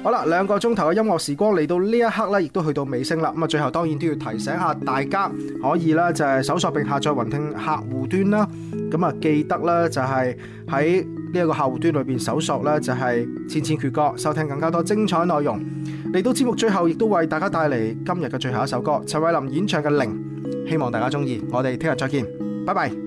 好啦，2個鐘頭嘅音樂時光嚟到呢一刻呢，亦都去到尾聲啦。咁啊，最後當然都要提醒下大家，可以啦就係搜索並下載雲聽客戶端啦。咁啊，記得啦就係喺呢一個客戶端裏邊搜索啦，就係千千闕歌，收聽更加多精彩內容。嚟到節目最後，亦都為大家帶嚟今日嘅最後一首歌，陳慧琳演唱嘅《零》，希望大家中意。我哋聽日再見，拜拜。